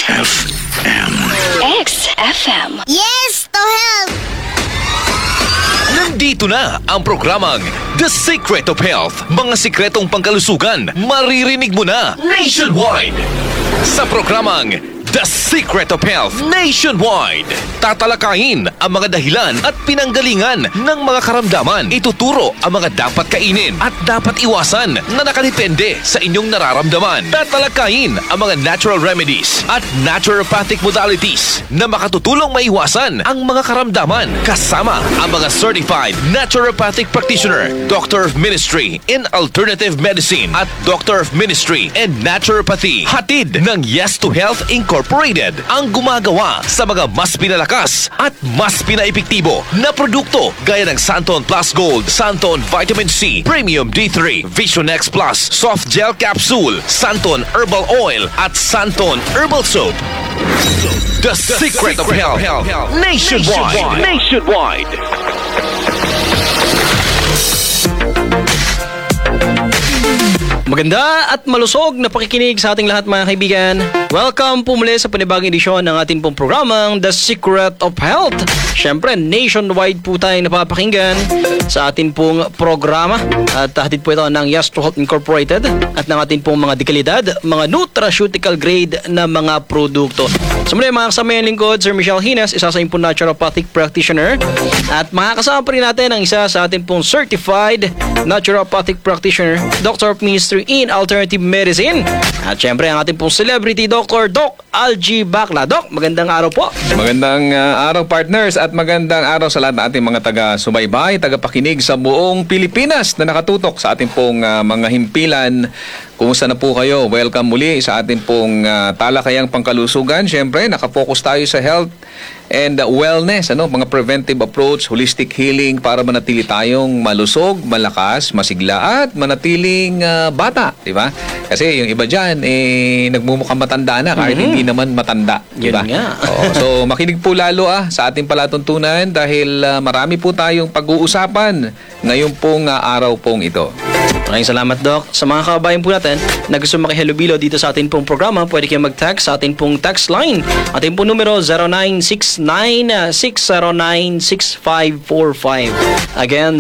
XFM. XFM. Yes, to help! Nandito na ang programang The Secret of Health. Mga sikretong pangkalusugan, maririnig mo na nationwide. Sa programang The Secret of Health Nationwide, tatalakayin ang mga dahilan at pinanggalingan ng mga karamdaman. Ituturo ang mga dapat kainin at dapat iwasan na nakadepende sa inyong nararamdaman. Tatalakayin ang mga natural remedies at naturopathic modalities na makatutulong maiwasan ang mga karamdaman, kasama ang mga certified naturopathic practitioner, Doctor of Ministry in Alternative Medicine at Doctor of Ministry in Naturopathy. Hatid ng Yes to Health Incorporated ang gumagawa sa mga mas pinalakas at mas pinaepektibo na produkto gaya ng Santon Plus Gold, Santon Vitamin C, Premium D3, Vision X Plus, Soft Gel Capsule, Santon Herbal Oil at Santon Herbal Soap. The Secret of Health Nationwide. Maganda at malusog na pakikinig sa ating lahat, mga kaibigan. Welcome po muli sa panibagong edisyon ng ating pong programang The Secret of Health. Siyempre, nationwide po tayong napapakinggan sa ating pong programa. At hatid po ito ng Yes to Health Incorporated at ng ating pong mga dekalidad, mga nutraceutical grade na mga produkto. So muli, mga kasama yung lingkod, Sir Michelle Hines, isa sa inyong pong naturopathic practitioner. At makakasama pa rin natin ang isa sa ating pong certified naturopathic practitioner, Doctor of Ministry in Alternative Medicine. At syempre, ang ating pong celebrity doctor, Doc Algie Bacla. Doc, magandang araw po. Magandang araw, partners, at magandang araw sa lahat ng ating mga taga-subaybay, taga-pakinig sa buong Pilipinas na nakatutok sa ating pong mga himpilan. Kumusta na po kayo? Welcome muli sa ating pong talakayang pangkalusugan. Siyempre, nakafocus tayo sa health and wellness, mga preventive approach, holistic healing para manatili tayong malusog, malakas, masigla at manatiling bata, di ba? Kasi yung iba dyan, nagmumukhang matanda na kahit hindi naman matanda, di ba? Yun nga. So, makinig po lalo sa ating palatuntunan dahil marami po tayong pag-uusapan ngayon pong araw pong ito. Maraming salamat, Doc. Sa mga kababayan po natin na gusto makihalubilo dito sa ating pong programa, pwede kayo mag-text sa ating pong text line. Ating pong numero 0969-609-6545. Again,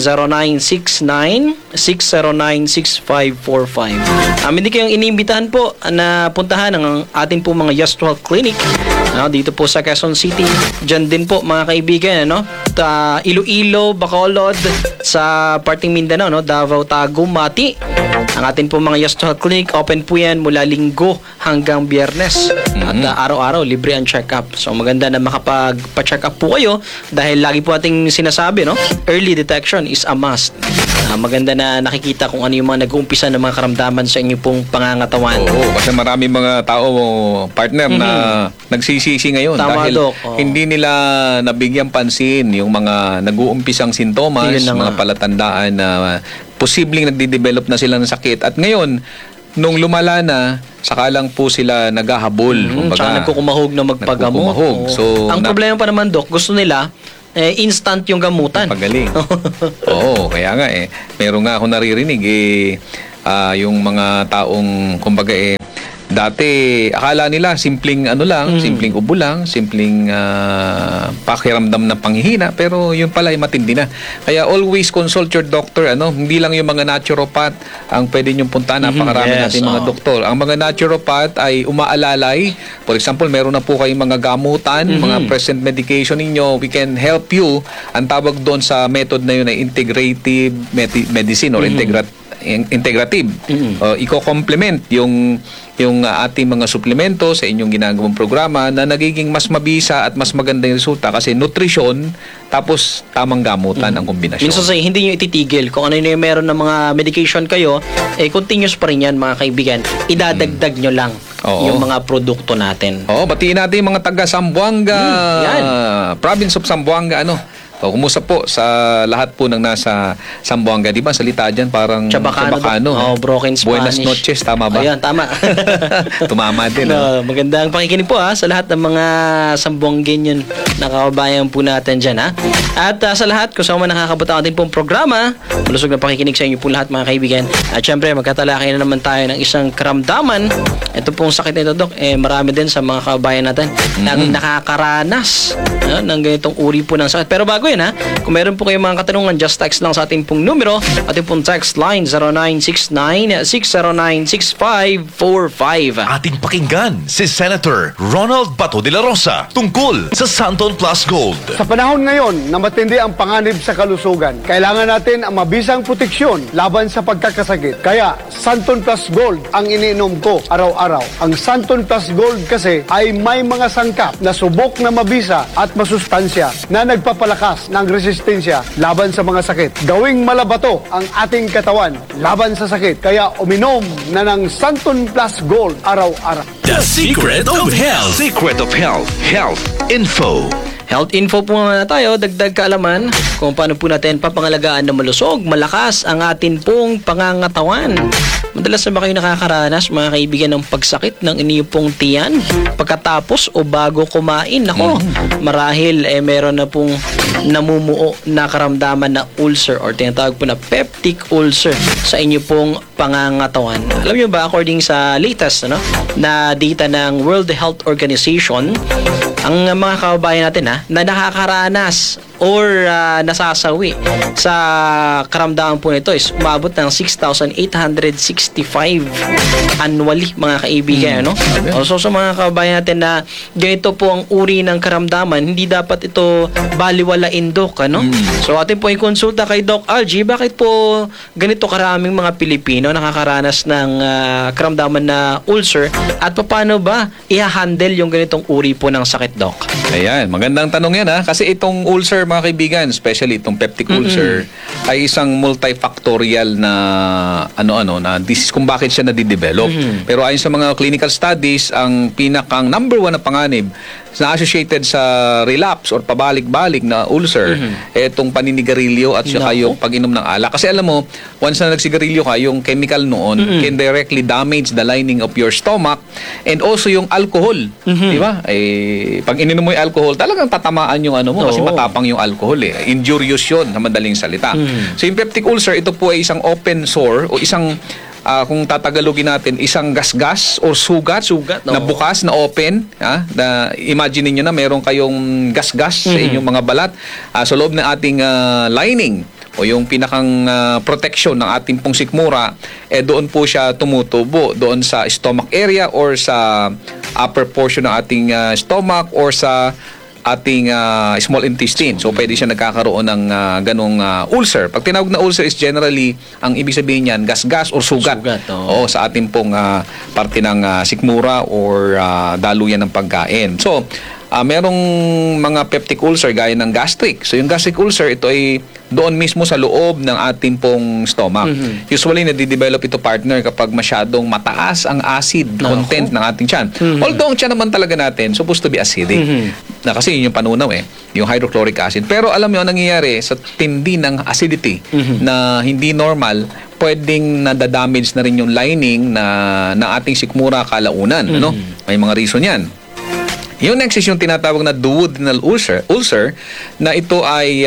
0969-609-6545. Hindi kayong inimbitahan po na puntahan ang ating pong mga Yes to Health Clinic dito po sa Quezon City. Diyan din po, mga kaibigan, Iloilo, Bacolod, sa parting Mindanao, Davao, Taguig, Mati. Ang atin po mga Yes to Health Clinic, open po yan mula Linggo hanggang Biyernes. At araw-araw, libre ang check-up. So maganda na makapagpa-check up po kayo dahil lagi po ating sinasabi, early detection is a must. Maganda na nakikita kung ano yung mga nag-uumpisa ng mga karamdaman sa inyo pong pangangatawan. Oo, kasi marami mga tao, partner, na nagsisisi ngayon. Tama, dahil Doc. hindi nila nabigyan pansin yung mga nag-uumpisang sintomas, mga palatandaan na posibleng nagde-develop na sila ng sakit. At ngayon, nung lumala na, saka lang po sila naghahabol. Tsaka nagkukumahog na magpagamot. So, ang problema pa naman, Doc, gusto nila instant yung gamutan. Pagaling. Oo, kaya nga meron nga ako naririnig yung mga taong kumbaga dati akala nila simpleng simpleng ubo lang, simpleng pakiramdam na panghihina, pero yun pala ay matindi na. Kaya always consult your doctor, hindi lang yung mga naturopath ang pwede niyong puntahan. Napakarami natin mga doktor. Ang mga naturopath ay umaalalay. For example, meron na po kayong mga gamutan, mga present medication ninyo, we can help you. Ang tawag doon sa method na yun ay integrative medicine or integrative. Iko-complement yung ating mga suplemento sa inyong ginagawang programa na nagiging mas mabisa at mas maganda yung resulta kasi nutrisyon tapos tamang gamutan ang kombinasyon. Minsan hindi nyo ititigil. Kung ano yung meron ng mga medication kayo, continuous pa rin yan, mga kaibigan. Idadagdag nyo lang yung mga produkto natin. Batiin natin yung mga taga Zamboanga, province of Zamboanga, O, kumusta po sa lahat po ng nasa Zamboanga? Di ba salita dyan parang Chabacano. Oh, broken Spanish. Buenas noches, tama ba? Ayan, tama. Tumama din. No, magandang pakikinig po sa lahat ng mga Sambuangueño na kababayan po natin dyan At sa lahat, kung saan man nakakabot ang ating pong programa, malusog na pakikinig sa inyo po lahat mga kaibigan. At syempre, magkatalakay na naman tayo ng isang karamdaman. Ito pong sakit na ito, Dok, marami din sa mga kababayan natin na nakakaranas ng ganitong uri po ng sakit. Pero bago yun kung meron po kayong mga katanungan, just text lang sa ating pong numero. Ating pong text line 0969-609-6545. Ating pakinggan si Senator Ronald Bato de la Rosa tungkol sa Santon Plus Gold. Sa panahon ngayon na matindi ang panganib sa kalusugan, kailangan natin ang mabisang proteksyon laban sa pagkakasakit. Kaya, Santon Plus Gold ang iniinom ko araw-araw. Ang Santon Plus Gold kasi ay may mga sangkap na subok na mabisa at masustansya na nagpapalakas ng resistensya laban sa mga sakit. Gawing malabato ang ating katawan laban sa sakit. Kaya uminom na ng Santon Plus Gold araw-araw. The Secret of Health. Secret of Health. Health Info. Health info po muna tayo, dagdag kaalaman kung paano po natin papangalagaan na malusog, malakas ang atin pong pangangatawan. Madalas na ba kayo nakakaranas, mga kaibigan, ng pagsakit ng inyong pong tiyan pagkatapos o bago kumain? Nako, marahil meron na pong namumuo na karamdaman na ulcer or tinatawag po na peptic ulcer sa inyo pong pangangatawan. Alam niyo ba, according sa latest na data ng World Health Organization, ang mga kababayan natin na nakakaranas or nasasawi sa karamdaman po nito is umabot ng 6,865 annually, mga kaibigan. Also sa mga kababayan natin na ganito po ang uri ng karamdaman, hindi dapat ito baliwalain, Doc. So atin po i-konsulta kay Doc Algie, bakit po ganito karaming mga Pilipino nakakaranas ng karamdaman na ulcer at paano ba i-handle yung ganitong uri po ng sakit, Doc? Ayan, magandang tanong yan kasi itong ulcer, mga kaibigan, especially itong peptic ulcer, ay isang multifactorial na na disease kung bakit siya nadidevelop. Pero ayon sa mga clinical studies, ang pinakang number 1 na panganib na associated sa relapse or pabalik-balik na ulcer, itong paninigarilyo at saka yung pag-inom ng alak. Kasi alam mo, once na nagsigarilyo ka, yung chemical noon can directly damage the lining of your stomach and also yung alcohol. Di ba? Pag ininom mo yung alcohol, talagang tatamaan yung mo kasi matapang yung alcohol. Injurious yun, sa madaling salita. So yung peptic ulcer, ito po ay isang open sore o isang kung tatagalogin natin, isang gasgas or sugat na bukas, na open. Na imagine niyo na meron kayong gasgas sa inyong mga balat sa loob ng ating lining o yung pinakang protection ng ating pong sikmura, doon po siya tumutubo, doon sa stomach area or sa upper portion ng ating stomach or sa ating small intestine. So, pwede siya nagkakaroon ng ganong ulcer. Pag tinawag na ulcer is generally, ang ibig sabihin niyan, gasgas or sugat. Sa ating pong parte ng sikmura or daluyan ng pagkain. So, merong mga peptic ulcer gaya ng gastric. So, yung gastric ulcer, ito ay doon mismo sa loob ng ating pong stomach. Usually, nadidevelop ito, partner, kapag masyadong mataas ang acid content ng ating tiyan. Although, ang tiyan naman talaga natin, supposed to be acidic. Na kasi yun yung panunaw yung hydrochloric acid. Pero alam nyo, nangyayari sa tindi ng acidity na hindi normal, pwedeng nadadamage na rin yung lining na ating sikmura kalaunan. May mga reason yan. Yung next is yung tinatawag na duodenal ulcer na ito ay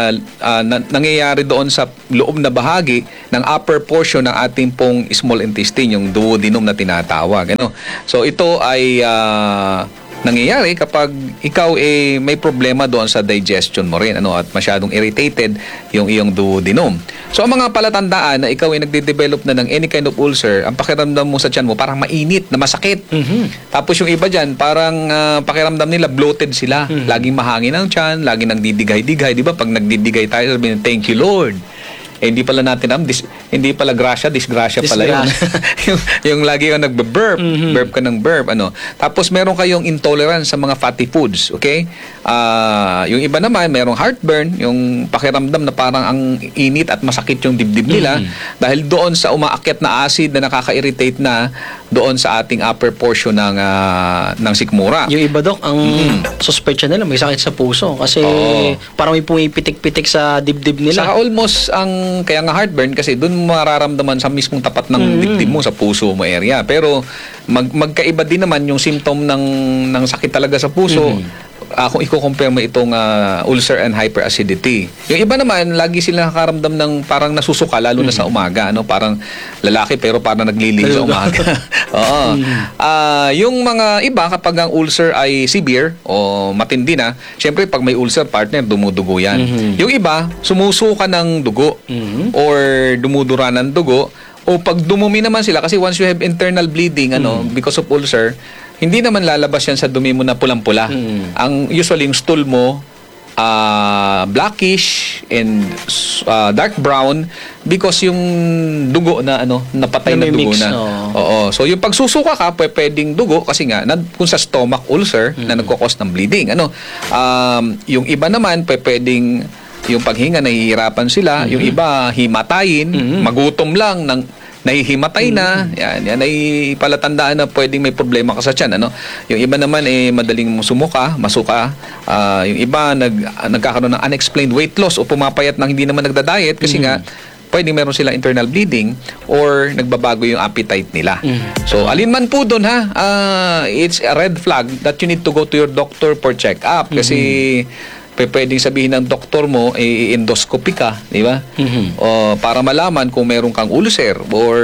nangyayari doon sa loob na bahagi ng upper portion ng ating pong small intestine, yung duodenum na tinatawag. So ito ay nangyayari kapag ikaw may problema doon sa digestion mo rin at masyadong irritated yung iyong duodenum. So ang mga palatandaan na ikaw ay nagde-develop na ng any kind of ulcer, ang pakiramdam mo sa tiyan mo parang mainit na masakit. Tapos yung iba dyan, parang pakiramdam nila bloated sila. Laging mahangin ang tiyan, laging nagdidigay-digay. Di ba? Pag nagdidigay tayo, sabihin, thank you Lord. hindi pala natin hindi pala grasya, disgrasya pala yun. yung lagi kang nagbe-burp, burp ka ng burp, ano. Tapos meron kayong intolerance sa mga fatty foods, okay? Yung iba naman, merong heartburn, yung pakiramdam na parang ang init at masakit yung dibdib nila dahil doon sa umaakyat na acid na nakaka-irritate na doon sa ating upper portion ng sikmura. Yung iba, Dok, ang suspect nila may sakit sa puso kasi parang may pumipitik-pitik sa dibdib nila. Saka almost kaya nga heartburn kasi doon mararamdaman sa mismong tapat ng dibdib mo, sa puso mo area. Pero magkaiba din naman yung symptom ng sakit talaga sa puso. Kung i-compare mo itong ulcer and hyperacidity. Yung iba naman, lagi sila nakakaramdam ng parang nasusuka, lalo na sa umaga. Ano? Parang lalaki pero parang naglilin sa umaga. Oo. Yung mga iba, kapag ang ulcer ay severe o matindi na, syempre pag may ulcer, partner, dumudugo yan. Yung iba, sumusuka ng dugo or dumudura ng dugo. O pag dumumi naman sila, kasi once you have internal bleeding because of ulcer, hindi naman lalabas yan sa dumi mo na pulang-pula. Ang usually yung stool mo blackish and dark brown because yung dugo na napatay na dugo mix, na. Oo. So yung pagsusuka ka, pwedeng dugo kasi nga kung sa stomach ulcer na nagko-cause ng bleeding. Yung iba naman pwedeng yung paghinga nahihirapan sila, yung iba himatayin, magutom lang nahihimatay na, yan ay palatandaan na pwedeng may problema ka sa tiyan. Yung iba naman madaling masuka. Yung iba nagkakaroon ng unexplained weight loss o pumapayat nang hindi naman nagda-diet kasi nga pwedeng meron sila internal bleeding or nagbabago yung appetite nila. So, alin man po doon it's a red flag that you need to go to your doctor for check-up kasi pwedeng sabihin ng doktor mo, endoscopy ka, di ba? O, para malaman kung meron kang ulcer or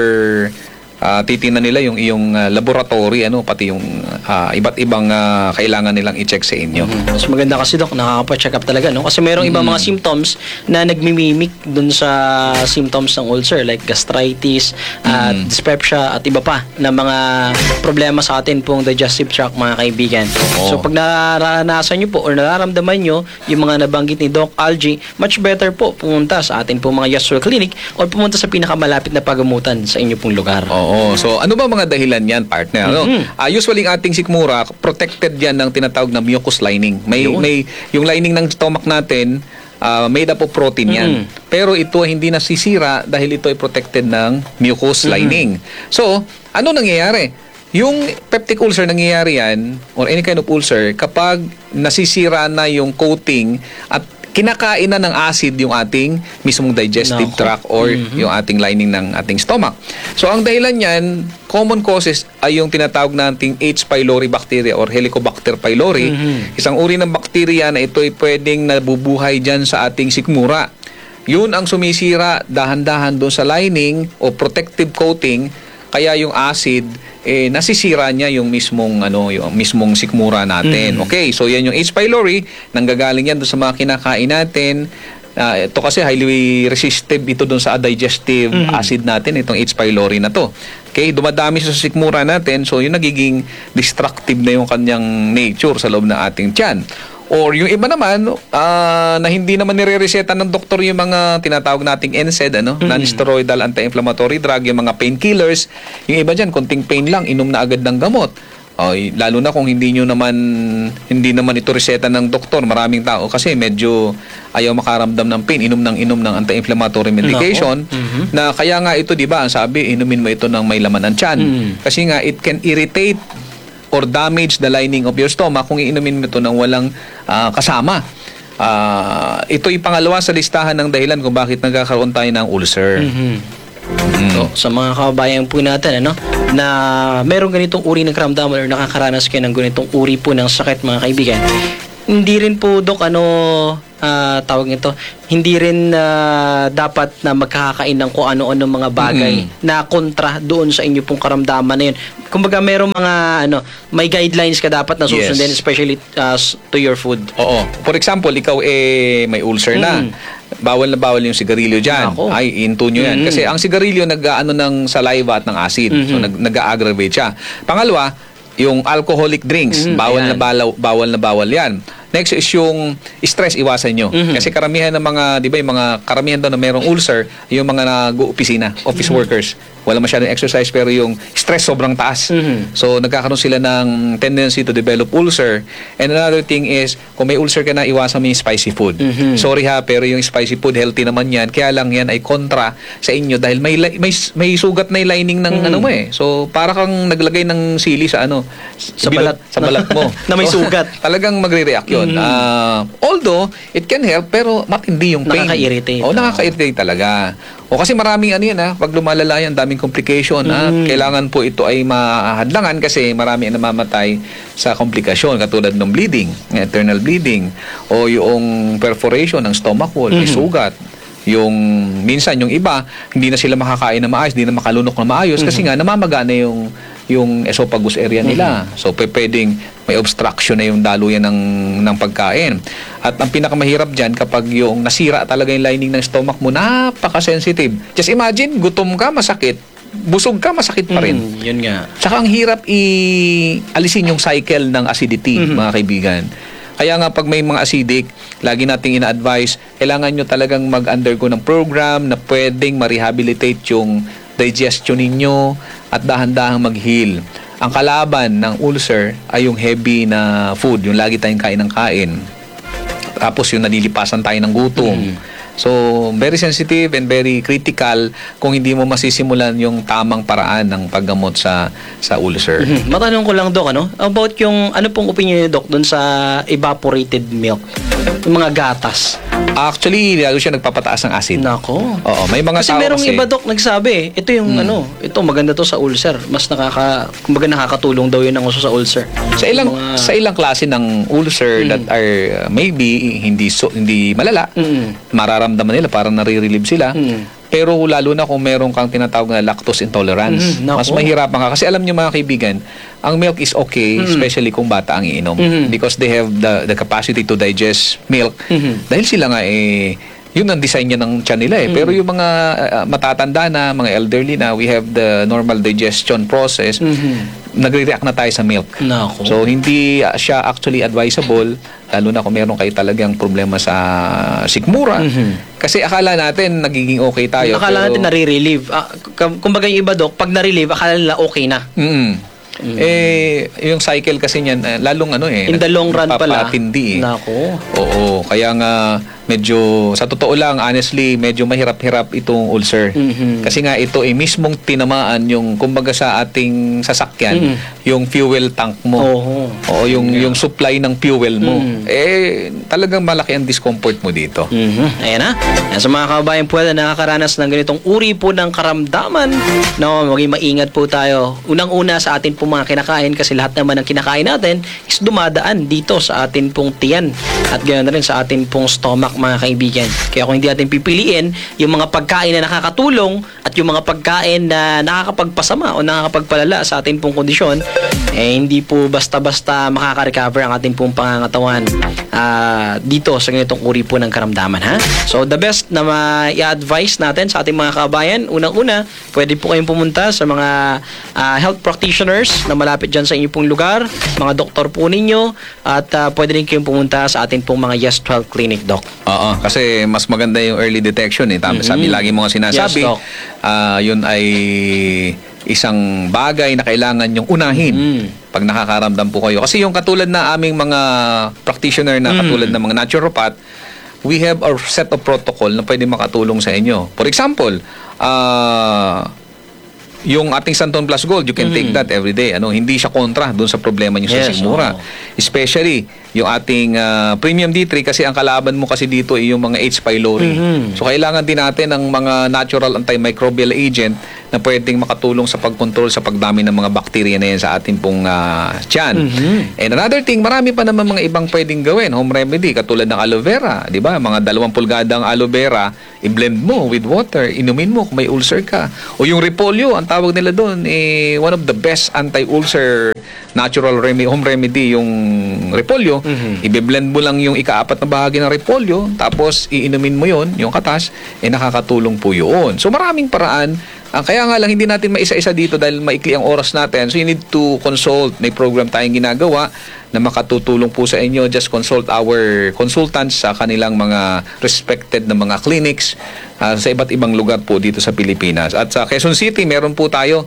titingnan nila yung iyong laboratory, pati yung iba't ibang kailangan nilang i-check sa inyo. Mas maganda kasi, Dok, nakaka-check up talaga, no? Kasi merong ibang mga symptoms na nagmimimik dun sa symptoms ng ulcer like gastritis, dyspepsia at iba pa na mga problema sa atin pong digestive tract, mga kaibigan. So pag naranasan nyo po or nararamdaman nyo yung mga nabanggit ni Doc Algie, much better po pumunta sa atin pong mga Yasur Clinic or pumunta sa pinakamalapit na pagamutan sa inyo pong lugar. So ano ba mga dahilan yan, partner? Usually ang ating sikmura, protected yan ng tinatawag na mucous lining. May yung lining ng stomach natin, made up of protein yan. Pero ito hindi nasisira dahil ito ay protected ng mucous lining. So, ano nangyayari? Yung peptic ulcer, nangyayari yan, or any kind of ulcer, kapag nasisira na yung coating at kinakain na ng acid yung ating mismong digestive tract or yung ating lining ng ating stomach. So, ang dahilan yan, common causes ay yung tinatawag nating H. pylori bacteria or Helicobacter pylori. Isang uri ng bakterya na ito ay pwedeng nabubuhay dyan sa ating sikmura. Yun ang sumisira dahan-dahan doon sa lining o protective coating, kaya yung acid nasisira niya yung mismong sikmura natin. Okay, so yan yung H. pylori, nanggagaling yan doon sa mga kinakain natin. Ito kasi highly resistive ito doon sa digestive acid natin, itong H. pylori na to. Okay, dumadami sa sikmura natin, so yung nagiging destructive na yung kanyang nature sa loob ng ating tiyan. Or yung iba naman, na hindi naman nire-reseta ng doktor yung mga tinatawag nating NSAID, non-steroidal anti-inflammatory drug, yung mga painkillers. Yung iba dyan, konting pain lang, inom na agad ng gamot. Lalo na kung hindi naman ito reseta ng doktor. Maraming tao kasi medyo ayaw makaramdam ng pain, inom ng anti-inflammatory medication. Na kaya nga ito, di ba, ang sabi, inumin mo ito ng may laman ng tiyan. Kasi nga, it can irritate or damage the lining of your stomach kung iinumin mo ito ng walang kasama. Ito'y pangalawa sa listahan ng dahilan kung bakit nagkakaroon tayo ng ulcer. So, sa mga kababayan po natin, na merong ganitong uri ng karamdaman or nakakaranas kayo ng ganitong uri po ng sakit, mga kaibigan, hindi rin po, Dok, tawag nito, hindi rin dapat na magkakain ng kung ano-ano mga bagay na kontra doon sa inyo pong karamdaman na yun. Kumbaga, merong mga, may guidelines ka dapat na susundin, especially to your food. Oo. For example, ikaw may ulcer na. Bawal na bawal yung sigarilyo dyan. Ay, into nyo yan. Kasi ang sigarilyo nag-aano ng saliva at ng acid. So, nag-aggravate siya. Pangalawa, yung alcoholic drinks, bawal na bawal yan. Next is yung stress, iwasan nyo. Kasi karamihan ng mga, di ba, yung mga karamihan doon na mayroong ulcer, yung mga nag-opisina, office workers. Wala masyadong exercise pero yung stress sobrang taas. So nagkakaroon sila ng tendency to develop ulcer. And another thing is, kung may ulcer ka na, iwasan mo yung spicy food. Sorry ha, pero yung spicy food, healthy naman yan. Kaya lang yan ay kontra sa inyo dahil may sugat na yung lining ng ano mo eh. So para kang naglagay ng sili sa ano, Sa balat. sa balat mo. Na may sugat. Talagang magre-react yun. Although, it can help, pero matindi yung pain. Nakaka-irritate. Nakaka-irritate talaga. O kasi maraming ano yan pag lumalala yan, daming complication kailangan po ito ay mahadlangan kasi marami ang namamatay sa komplikasyon katulad ng bleeding, internal bleeding o yung perforation ng stomach wall, may sugat. Yung minsan yung iba hindi na sila makakain na maayos, hindi na makalunok na maayos kasi nga namamaga na yung esophagus area nila. So pwedeng may obstruction na yung daluyan ng pagkain. At ang pinakamahirap diyan kapag yung nasira talaga yung lining ng stomach mo, napaka-sensitive. Just imagine, gutom ka, masakit. Busog ka, masakit pa rin. Yun nga. Tsaka ang hirap alisin yung cycle ng acidity, mga kaibigan. Kaya nga pag may mga acidic, lagi nating ina-advise, kailangan nyo talagang mag-undergo ng program na pwedeng ma-rehabilitate yung digestion ninyo at dahan-dahang mag-heal. Ang kalaban ng ulcer ay yung heavy na food, yung lagi tayong kain ng kain. Tapos yung nalilipasan tayo ng gutom. So, very sensitive and very critical kung hindi mo masisimulan yung tamang paraan ng paggamot sa ulcer. Matanong ko lang, Doc, about yung, ano pong opinion niyo, Doc, dun sa evaporated milk? Yung mga gatas. Actually, lalo siya nagpapataas ng acid. Nako. Oo, may mga Kasi tao merong kasi iba, Doc, nagsabi, ito yung ito maganda to sa ulcer. Mas kumbaga nakakatulong daw yun ng uso sa ulcer. sa ilang klase ng ulcer that are maybe hindi malala, mararamdaman nila parang nare-relieve sila. Pero lalo na kung meron kang tinatawag na lactose intolerance, mas mahirapan ka. Kasi alam niyo mga kaibigan, ang milk is okay, especially kung bata ang iinom. Because they have the capacity to digest milk. Dahil sila nga yun ang design niya ng tiyan nila Pero yung mga matatanda na, mga elderly na, we have the normal digestion process, nagre-react na tayo sa milk. Nako. So, hindi siya actually advisable, lalo na kung meron kayo talagang problema sa sikmura. Kasi akala natin nagiging okay tayo. Akala natin nare-relieve. Kumbaga yung iba, Doc, pag na-relieve, akala nila okay na. Yung cycle kasi niyan, lalong in the long run pala. Nagpapatindi. Nako. Oo, kaya nga medyo, sa totoo lang, honestly, medyo mahirap-hirap itong ulcer. Kasi nga ito mismong tinamaan yung, kumbaga sa ating sasakyan, yung fuel tank mo. Oo, yung supply ng fuel mo. Talagang malaki ang discomfort mo dito. Ayan na. Sa mga kababayan po na nakakaranas ng ganitong uri po ng karamdaman, maging maingat po tayo. Unang-una sa atin pong mga kinakain kasi lahat naman ng kinakain natin is dumadaan dito sa atin pong tiyan at ganoon rin sa atin pong stomach, mga kaibigan. Kaya kung hindi natin pipiliin yung mga pagkain na nakakatulong at yung mga pagkain na nakakapagpasama o nakakapagpalala sa ating pong kondisyon, hindi po basta-basta makaka-recover ang ating pong pangangatawan dito sa ganitong uri po ng karamdaman, ha? So, the best na ma-i-advise natin sa ating mga kabayan, unang-una, pwede po kayong pumunta sa mga health practitioners na malapit dyan sa inyong pong lugar, mga doktor po ninyo, at pwede rin kayong pumunta sa ating pong mga Yes 12 Clinic, Doc. Oo, kasi mas maganda yung early detection Sabi lagi mo nga sinasabi, Yes, Doc. yun ay isang bagay na kailangan yung unahin pag nakakaramdam po kayo. Kasi yung katulad na aming mga practitioner na katulad ng mga naturopath, we have our set of protocol na pwede makatulong sa inyo. For example, yung ating Santon Plus Gold, you can take that every day. Hindi siya kontra doon sa problema niyo sa sikmura. Especially yung ating Premium D3 kasi ang kalaban mo kasi dito ay yung mga H. pylori. So kailangan din natin ng mga natural antimicrobial agent na pwedeng makatulong sa pagkontrol sa pagdami ng mga bakterya na yan sa ating pong tiyan. And another thing, marami pa naman mga ibang pwedeng gawin, home remedy, katulad ng aloe vera, di ba? Mga 2 pulgadang aloe vera, i-blend mo with water, inumin mo kung may ulcer ka. O yung repolyo, ang tawag nila doon, one of the best anti-ulcer natural home remedy, yung repolyo. I-blend mo lang yung ika-4 na bahagi ng repolyo, tapos iinumin mo yon, yung katas, nakakatulong po yun. So maraming paraan. Kaya nga lang hindi natin maisa-isa dito dahil maikli ang oras natin. So you need to consult. May program tayong ginagawa na makatutulong po sa inyo, just consult our consultants sa kanilang mga respected na mga clinics sa iba't ibang lugar po dito sa Pilipinas. At sa Quezon City, meron po tayo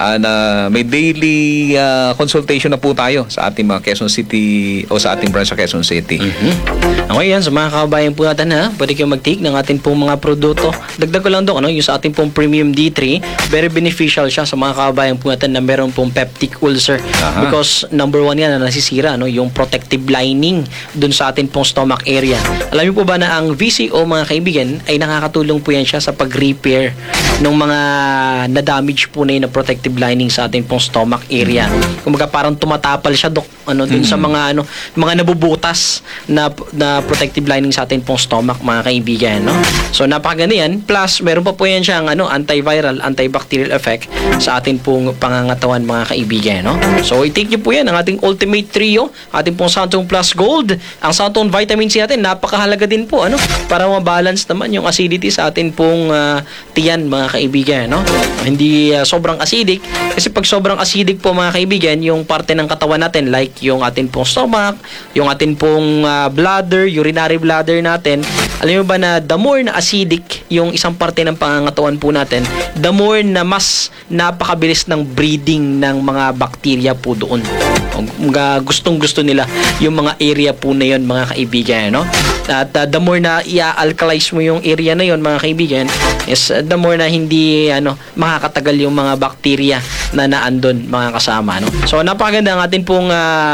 na may daily consultation na po tayo sa ating mga Quezon City o sa ating branch sa Quezon City. Okay, yan. Sa mga kababayan po natin, pwede kayong mag-take ng ating pong mga produkto. Dagdag ko lang doon, yung sa ating pong Premium D3, very beneficial siya sa mga kababayan po natin na meron pong peptic ulcer. Aha. Because number 1 yan na nasisira, yung protective lining dun sa ating pong stomach area. Alam niyo po ba na ang VCO, mga kaibigan, ay nakakatulong po yan siya sa pag-repair ng mga na-damage po na yun na protective lining sa ating pong stomach area. Kumbaga parang tumatapal siya, Dok, dun sa mga mga nabubutas na protective lining sa ating pong stomach, mga kaibigan, no? So napakaganda yan. Plus meron pa po yan siyang antiviral, antibacterial effect sa ating pong pangangatawan, mga kaibigan, no? So i-take niyo po yan, ang ating Ultimate Trio, ating pong Santon Plus Gold, ang Santon Vitamin C natin, napakahalaga din po, para ma-balance naman yung acidity sa ating pong tiyan, mga kaibigan, no? Hindi sobrang acidic, kasi pag sobrang acidic po, mga kaibigan, yung parte ng katawan natin, like yung ating pong stomach, yung ating pong bladder, urinary bladder natin, alam mo ba na the more na acidic yung isang parte ng pangangatawan po natin, the more na mas napakabilis ng breeding ng mga bakterya po doon. Gustong-gusto nila yung mga area po na yun, mga kaibigan, no? At the more na i-alkalize mo yung area na yun, mga kaibigan, is the more na hindi makakatagal yung mga bakterya na naandun, mga kasama, no? So napakaganda ang atin pong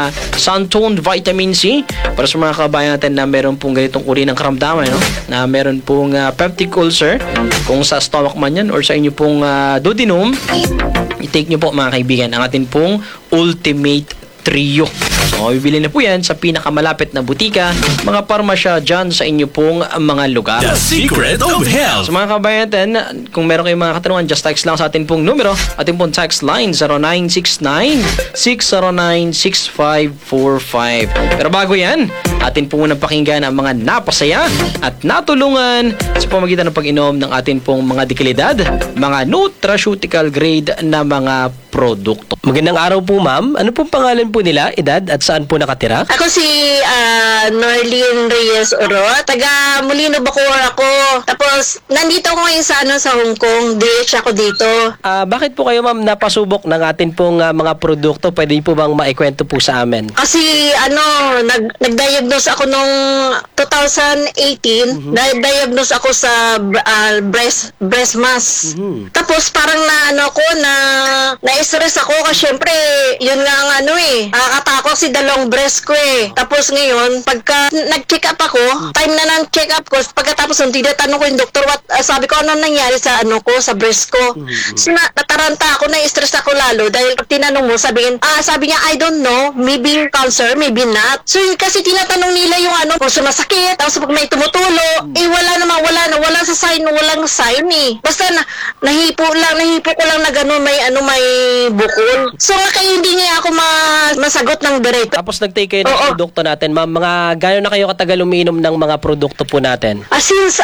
Santon Vitamin C para sa mga kabayan natin na meron pong ganitong uri ng karamdaman, no? Na meron pong peptic ulcer, kung sa stomach man yan or sa inyo pong duodenum, i-take nyo po, mga kaibigan, ang atin pong Ultimate Trio. So, bibili na po yan sa pinakamalapit na butika, mga parmasya dyan sa inyo pong mga lugar. The Secret of Health. So mga kabayan natin, kung meron kayong mga katanungan, just text lang sa atin pong numero. Atin pong text line 0969-609-6545. Pero bago yan, atin po munang pakinggan ang mga napasaya at natulungan sa pamagitan ng pag-inom ng atin pong mga dekalidad, mga nutraceutical grade na mga produkto. Magandang araw po, ma'am. Ano pong pangalan po nila, edad, at saan po nakatira? Ako si Norlene Reyes Oro. Taga Molino, Bacoor ako. Tapos, nandito ako ngayon sa Hong Kong. DH ako dito. Bakit po kayo, ma'am, napasubok ng atin pong mga produkto? Pwede po bang maikwento po sa amin? Kasi, nag-diagnose ako nung 2018. Nag-diagnose ako sa breast mass. Tapos, parang na-stress ako kasi syempre, yun nga ang nakakatakot si dalawang breast ko eh. Tapos ngayon, pagka nag-check up ako, time na ng check up ko, pagkatapos nung tinatanong ko yung doktor, sabi ko, ano nangyari sa sa breast ko? So, nataranta ako, na-stress ako lalo dahil pag tinanong mo, sabi niya, I don't know, maybe cancer, maybe not. So, kasi tinatanong nila yung kung sumasakit, tapos pag may tumutulo, wala sa sign, walang sign eh. Basta nahipo ko lang na gano'n, may bukol. So, kaya hindi niya ako masagot ng diretso. Tapos nag-take kayo ng produkto natin, ma'am. Gano'n na kayo katagal umiinom ng mga produkto po natin? Since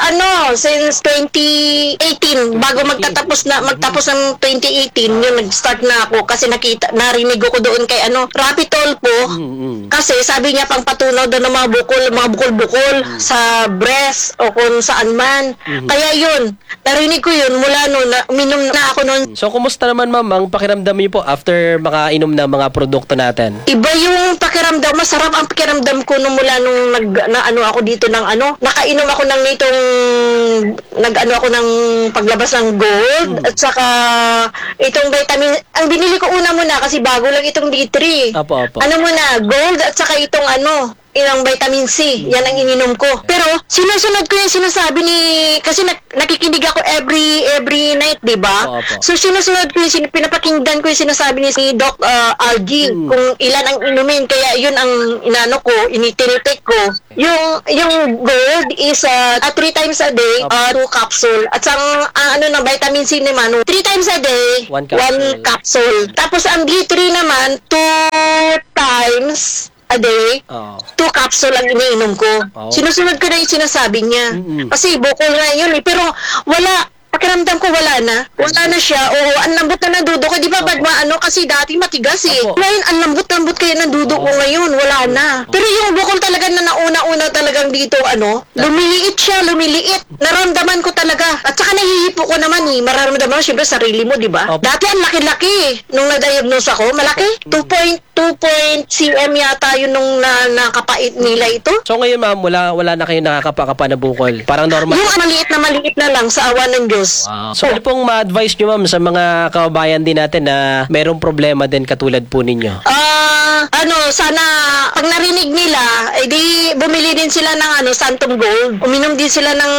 2018, bago magtapos ng 2018, yun, nag-start na ako kasi narinig ko doon kay Rapitol po. Kasi sabi niya pang patunaw doon ng mga bukol-bukol sa breast o kung saan man. Kaya yun, narinig ko yun mula noon, uminom na ako noon. So, kumusta naman, ma'am, ang pakiramdam niyo po after makainom ng mga produkto natin? Iba yung pakiramdam, masarap ang pakiramdam ko nung mula nung ako dito ng nakainom ako ng ako ng paglabas ng gold at saka itong vitamin, ang binili ko una muna kasi bago lang itong D3. Apo. Gold at saka itong ilang vitamin C. Yan ang ininom ko. Pero, sinusunod ko yung sinasabi kasi nakikinig ako every night, di ba? Opo. So, sinusunod ko pinapakinggan ko yung sinasabi ni Doc Algie kung ilan ang inumin. Kaya yun ang initinitik ko. Yung gold is 3 times a day, 2 capsule. At ng vitamin C naman, 3 times a day, 1 capsule. Tapos, ang D3 naman, 2 times a day, 2 capsule ang iniinom ko. Sinusunod ko na yung sinasabi niya. Kasi bukol nga yun eh. Pero pakiramdam ko wala na. Wala na siya. Oo, ang lambot na ng dudo ko. Di ba, kasi dati matigas eh. Opo. Ngayon, ang lambot-lambot kaya ng dudo ko ngayon. Wala na. Pero yung bukol talaga na nauna-una talagang dito, lumiliit siya, lumiliit. Naramdaman ko talaga. At saka nahihipo ko naman eh. Mararamdaman mo, syempre, sarili mo, di ba? Opo. Dati ang laki-laki eh. Nung na-diagnose ako, malaki. 2 cm yata yun nung nakapait nila ito. So ngayon ma'am, wala na kayo nakakapakapa na bukol. Parang normal. Yung maliit na lang sa awa ng Diyos. So ano pong ma-advise nyo ma'am sa mga kababayan din natin na merong problema din katulad po ninyo? Sana pag narinig nila, di bumili din sila ng Santum Gold. Uminom din sila ng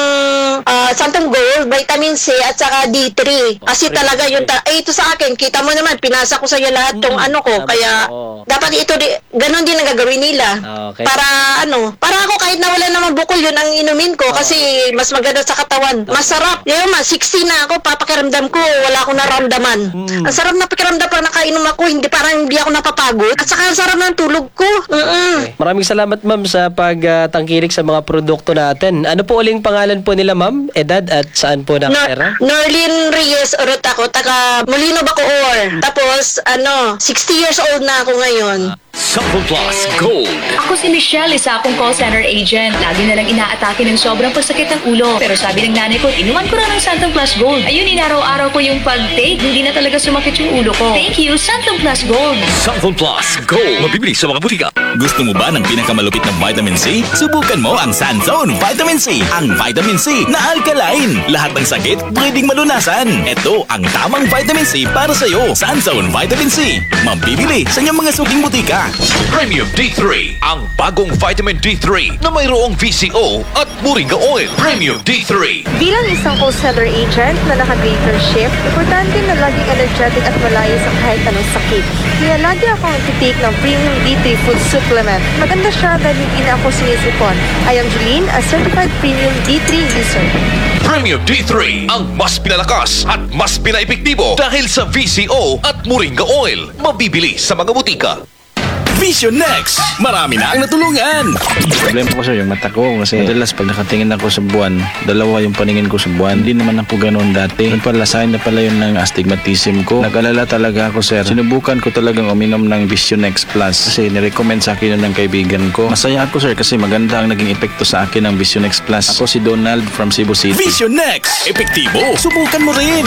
Santum Gold, vitamin C at saka D3. Kasi talaga yun, ito sa akin, kita mo naman, pinasa ko sa iyo lahat tong ko. Kaya dapat ito, ganun din ang gagawin nila. Okay. Para ako kahit nawala naman bukol, yun ang inumin ko kasi mas maganda sa katawan. Masarap. Yung 60 na ako, papakiramdam ko, wala akong naramdaman. Ang sarap na pakiramdam pag nakainom ako, parang hindi ako napapagod. At saka ang sarap ng tulog ko. Okay. Maraming salamat ma'am sa pagtangkilik sa mga produkto natin. Ano po uling pangalan po nila ma'am? Edad at saan po nakatira? Norlin Reyes Urot ako, taga Molino Bacoor. Tapos, 60 years old na ako ngayon. Santon Plus Gold. Ako si Michelle, isa akong call center agent. Lagi na lang inaatake ng sobrang pagsakit ng ulo. Pero sabi ng nanay ko, inuman ko na ng Santon Plus Gold. Ayun, inaraw-araw ko yung pag-take. Hindi na talaga sumakit yung ulo ko. Thank you, Santon Plus Gold. Santon Plus Gold. Mabibili sa mga butika. Gusto mo ba ng pinakamalupit na vitamin C? Subukan mo ang Sanzone Vitamin C. Ang vitamin C na alkaline. Lahat ng sakit pwedeng malunasan. Ito ang tamang vitamin C para sa'yo. Sanzone Vitamin C. Mabibili sa inyong mga suking butika. Premium D3, ang bagong vitamin D3 na mayroong VCO at Moringa Oil. Premium D3. Bilang isang call center agent na naka-greater shift, importante na laging energetic at malayo sa kahit anong sakit. Kaya lagi akong nagtitake ng Premium D3 Food Supplement. Maganda siya dahil hindi na ako sinisipon. I am Jeline, a certified Premium D3 user. Premium D3, ang mas pinalakas at mas pinaepektibo dahil sa VCO at Moringa Oil. Mabibili sa mga butika. Vision Next. Marami na ang natulungan. Problema ko sir, yung mata ko kasi madalas pag nakatingin ako sa buwan, dalawa yung paningin ko sa buwan. Hindi naman ako ganoon dati. Yung pala, sign na pala yun ng astigmatism ko. Nag-alala talaga ako sir. Sinubukan ko talagang uminom ng Vision Next Plus kasi nirecommend sa akin yun ng kaibigan ko. Masaya ako sir kasi maganda ang naging epekto sa akin ng Vision Next Plus. Ako si Donald from Cebu City. Vision Next. Epektibo. Subukan mo rin.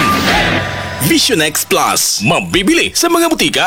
Vision Next Plus. Mabibili sa mga butika.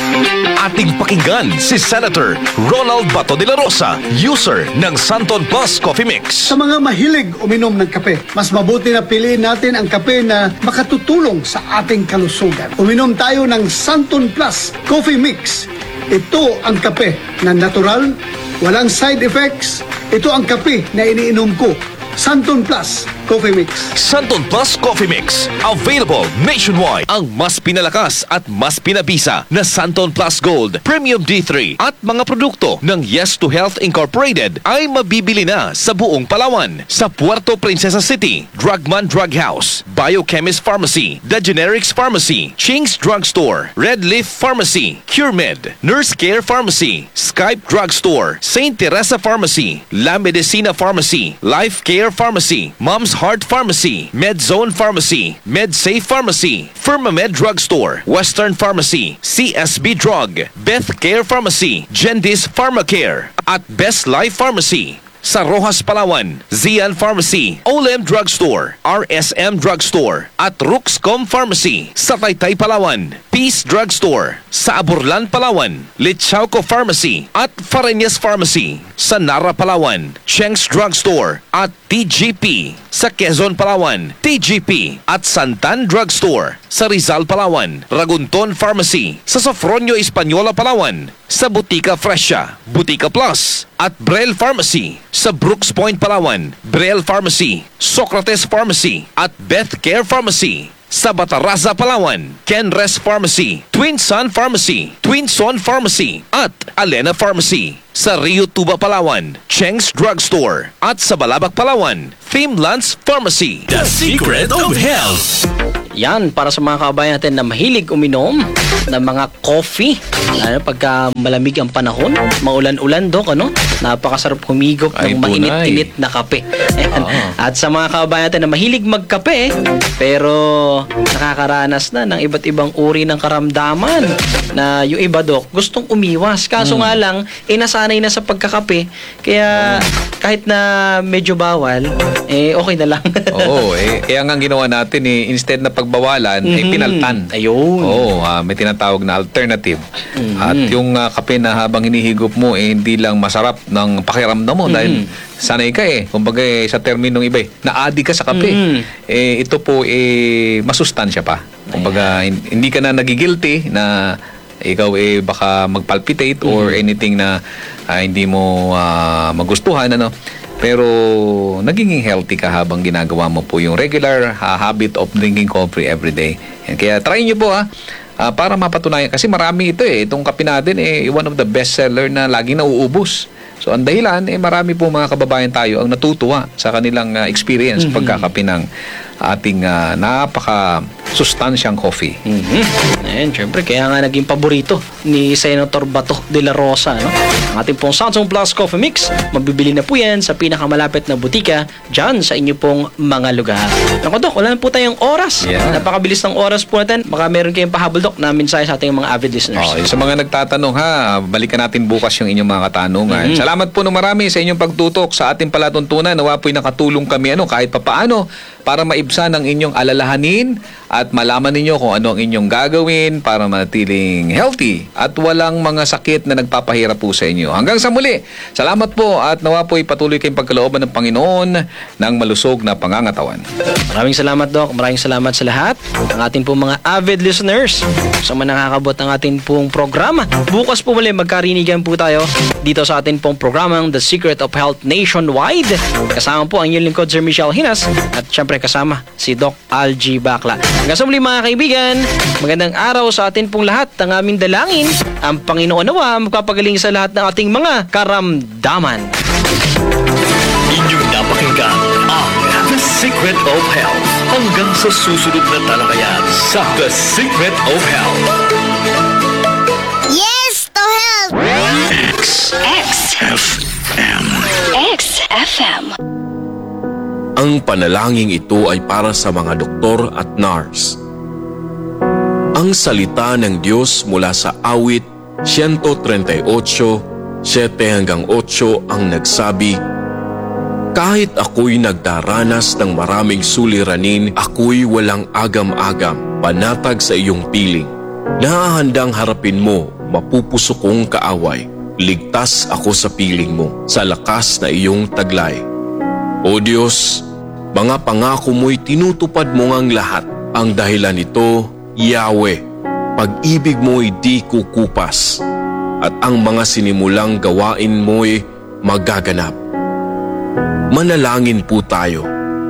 Ating pakinggan si Senator Ronald Bato de la Rosa, user ng Santon Plus Coffee Mix. Sa mga mahilig uminom ng kape, mas mabuti na piliin natin ang kape na makatutulong sa ating kalusugan. Uminom tayo ng Santon Plus Coffee Mix. Ito ang kape na natural, walang side effects. Ito ang kape na iniinom ko. Santon Plus Coffee Mix. Santon Plus Coffee Mix. Available nationwide. Ang mas pinalakas at mas pinabisa na Santon Plus Gold Premium D3 at mga produkto ng Yes to Health Incorporated ay mabibili na sa buong Palawan. Sa Puerto Princesa City, Drugman Drug House, Biochemist Pharmacy, The Generics Pharmacy, Ching's Drugstore, Red Leaf Pharmacy, CureMed, Nurse Care Pharmacy, Skype Drugstore, St. Teresa Pharmacy, La Medicina Pharmacy, Life Care Pharmacy, Mom's Heart Pharmacy, MedZone Pharmacy, MedSafe Pharmacy, Firmamed Drugstore, Western Pharmacy, CSB Drug, Beth Care Pharmacy, Gendis Pharmacare, at Best Life Pharmacy. Sa Rojas, Palawan, Zian Pharmacy, Olem Drugstore, RSM Drugstore, at Ruxcom Pharmacy. Sa Taytay, Palawan, Peace Drugstore. Sa Aburlan, Palawan, Lichauco Pharmacy at Fareñas Pharmacy. Sa Nara, Palawan, Cheng's Drugstore at TGP. Sa Quezon, Palawan, TGP at Santan Drugstore. Sa Rizal, Palawan, Ragunton Pharmacy. Sa Sofronio, Española, Palawan, sa Butika Fresha, Butika Plus at Brel Pharmacy. Sa Brooks Point, Palawan, Brel Pharmacy, Socrates Pharmacy at Beth Care Pharmacy. Sa Bataraza, Palawan, Kenres Pharmacy, Twin Sun Pharmacy, Twin Son Pharmacy at Alena Pharmacy. Sa Rio Tuba, Palawan, Cheng's Drugstore at sa Balabac, Palawan, Thimlands Pharmacy. The Secret of Health. Yan, para sa mga kabayan natin na mahilig uminom ng mga coffee. Lalo pagka malamig ang panahon, maulan-ulan, Dok, ano? Napakasarap humigop Ay, ng tunay. mainit-init na kape. Ayan. At sa mga kababayan natin na mahilig magkape, pero nakakaranas na ng iba't ibang uri ng karamdaman na yung iba, Dok, gustong umiwas. Kaso nga lang, nasanay na sa pagkakape. Kaya kahit na medyo bawal, okay na lang. Oo, kaya nga ang ginawa natin instead na pagbawalan, pinaltan. Ayun. Oo, may tinatawag na alternative. At yung kape na habang hinihigop mo, hindi lang masarap ng pakiramdam mo dahil sanay ka Kumbaga sa terminong iba na-addict ka sa kape. Ito po masustansya pa. Kumbaga hindi ka na nagigilty na ikaw baka magpalpitate or anything na hindi mo magustuhan pero nagiging healthy ka habang ginagawa mo po yung regular habit of drinking coffee every day. Kaya try nyo po para mapatunayan kasi marami ito itong kape natin one of the best seller na laging nauubos. So ang dahilan marami po mga kababayan tayo ang natutuwa sa kanilang experience pagkakape ng ating napaka sustansyang coffee. Ayan, syempre, kaya nga naging paborito ni Senator Bato de la Rosa, no? Ang ating pong Samsung Plus Coffee Mix, mabibili na po yan sa pinakamalapit na butika dyan sa inyo pong mga lugar. Naku, Dok, wala na po tayong oras. Yeah. Napakabilis ng oras po natin. Baka meron kayong pahabol, Dok, na mensahe sa ating mga avid listeners. Sa mga nagtatanong balikan natin bukas yung inyong mga katanungan. Salamat po ng marami sa inyong pagtutok sa ating palatuntunan. Nawa po'y nakatulong kami kahit papaano para maibsan ang inyong alalahanin at malaman ninyo kung ano ang inyong gagawin para manatiling healthy at walang mga sakit na nagpapahirap po sa inyo. Hanggang sa muli, salamat po at nawa po'y patuloy kayong pagkalooban ng Panginoon ng malusog na pangangatawan. Maraming salamat, Doc. Maraming salamat sa lahat. Ang ating pong mga avid listeners sa mga nakakabot ng ating pong programa. Bukas po muli magkarinigan po tayo dito sa ating pong programang The Secret of Health Nationwide. Kasama po ang inyong lingkod, Sir Michelle Hinas, at syempre kasama si Doc Algie Bakla. Hanggang sa muli mga kaibigan, magandang araw sa atin pong lahat. Ang aming dalangin, ang Panginoon nawa magpapagaling sa lahat ng ating mga karamdaman. Inyong napakinggan ang The Secret of Health. Hanggang sa susunod na talakayan sa The Secret of Health. Yes to health! XFM. XFM. Ang panalangin ito ay para sa mga doktor at nurse. Ang salita ng Diyos mula sa awit 138, 7-8 ang nagsabi, kahit ako'y nagdaranas ng maraming suliranin, ako'y walang agam-agam, panatag sa iyong piling. Nahahandang harapin mo, mapupuso kong kaaway. Ligtas ako sa piling mo, sa lakas na iyong taglay. O Diyos, mga pangako mo'y tinutupad mo ngang lahat. Ang dahilan nito, Yahweh, pag-ibig mo'y di kukupas. At ang mga sinimulang gawain mo'y magaganap. Manalangin po tayo.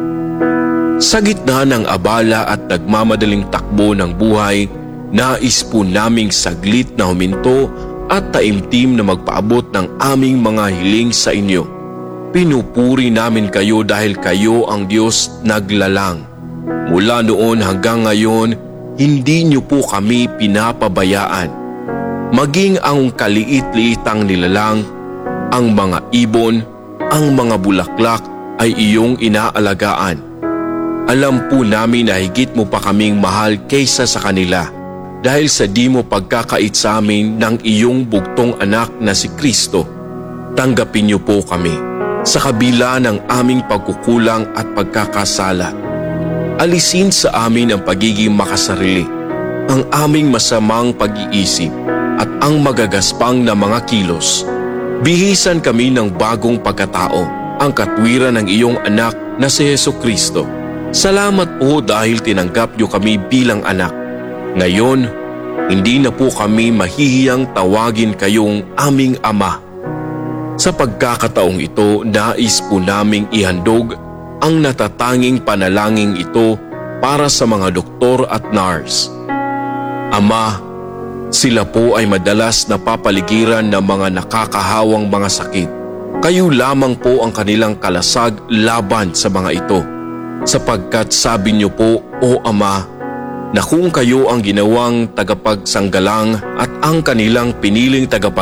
Sa gitna ng abala at nagmamadaling takbo ng buhay, nais po naming saglit na huminto at taimtim na magpaabot ng aming mga hiling sa inyo. Pinupuri namin kayo dahil kayo ang Diyos naglalang. Mula noon hanggang ngayon, hindi niyo po kami pinapabayaan. Maging ang kaliit-liitang nilalang, ang mga ibon, ang mga bulaklak ay iyong inaalagaan. Alam po namin na higit mo pa kaming mahal kaysa sa kanila dahil sa di mo pagkakait sa amin ng iyong bugtong anak na si Kristo. Tanggapin niyo po kami sa kabila ng aming pagkukulang at pagkakasala. Alisin sa amin ang pagiging makasarili, ang aming masamang pag-iisip at ang magagaspang na mga kilos. Bihisan kami ng bagong pagkatao, ang katwiran ng iyong anak na si Jesucristo. Salamat po dahil tinanggap niyo kami bilang anak. Ngayon, hindi na po kami mahihiyang tawagin kayong aming Ama. Sa pagkakataong ito, nais po naming ihandog ang natatanging panalangin ito para sa mga doktor at nurse. Ama, sila po ay madalas napapaligiran ng mga nakakahawang mga sakit. Kayo lamang po ang kanilang kalasag laban sa mga ito. Sapagkat sabi niyo po, O Ama, na kung kayo ang ginawang tagapagsanggalang at ang kanilang piniling